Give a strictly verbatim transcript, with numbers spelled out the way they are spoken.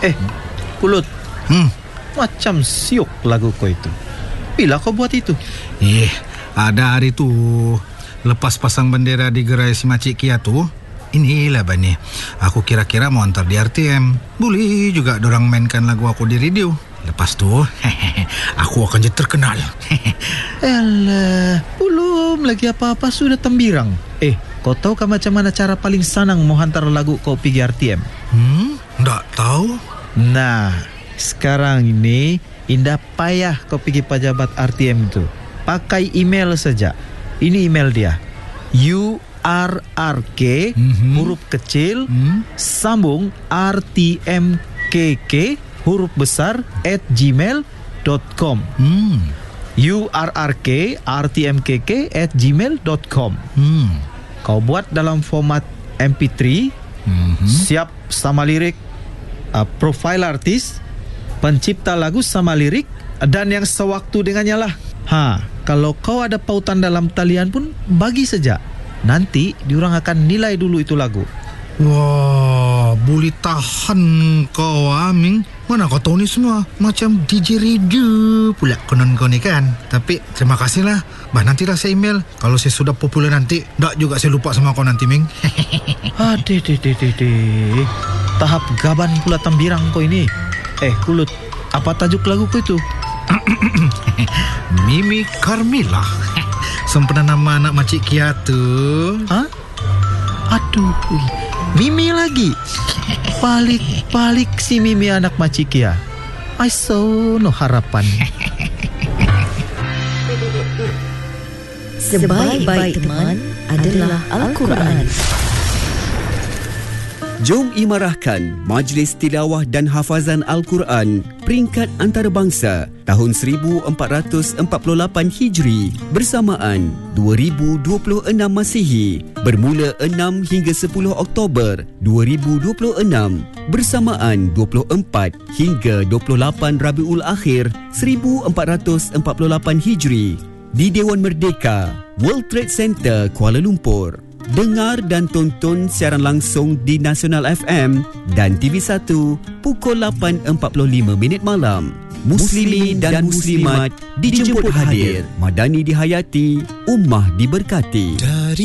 Eh, Pulut. Hmm. Macam siuk lagu kau itu. Bila kau buat itu? Eh, ada hari tu lepas pasang bendera di gerai si Makcik Kia tu, inilah Bani, aku kira-kira mau antar di R T M. Boleh juga dorang mainkan lagu aku di radio. Lepas tu aku akan jadi terkenal. Alah, belum lagi apa-apa sudah tembirang. Eh, kau tahu kan macam mana cara paling senang mau hantar lagu kau pergi R T M? Hmm, tak tahu. Nah, sekarang ini indah payah kau pergi pejabat R T M itu. Pakai email saja. Ini email dia. U R R K mm-hmm. huruf kecil mm. sambung R T M K K huruf besar at gmail dot com. Hmm. U R R K R T M K K at gmail dot com. Hmm. Kau buat dalam format M P three, mm-hmm. siap sama lirik, uh, profil artis, pencipta lagu sama lirik, dan yang sewaktu dengannya lah. Ha, kalau kau ada pautan dalam talian pun bagi saja. Nanti diorang akan nilai dulu itu lagu. Wah, boleh tahan kau Aming. Mana kau tahu ni semua? Macam D J radio pula konon kau ni kan. Tapi terima kasih lah. Bah, nantilah saya email. Kalau saya sudah popular nanti, tak juga saya lupa sama kau nanti, Ming. Aduh, deh, deh, deh, deh. Tahap gaban pula tambirang kau ini. Eh, Kulut, apa tajuk lagu kau itu? Mimi Carmila. Sempena nama anak Makcik Kia tu. Hah? Aduh, Mimi lagi. Balik-balik si Mimi anak Makcik Kia. I so no harapan. Sebaik-baik teman adalah Al-Quran. Jom imarahkan Majlis Tilawah dan Hafazan Al-Quran peringkat antarabangsa tahun seribu empat ratus empat puluh lapan Hijri bersamaan dua ribu dua puluh enam Masihi bermula enam hingga sepuluh Oktober dua ribu dua puluh enam bersamaan dua puluh empat hingga dua puluh lapan Rabiul Akhir seribu empat ratus empat puluh lapan Hijri di Dewan Merdeka, World Trade Center, Kuala Lumpur. Dengar dan tonton siaran langsung di Nasional F M dan T V satu pukul lapan empat puluh lima minit malam. Muslimin dan muslimat dijemput hadir. Madani dihayati, ummah diberkati.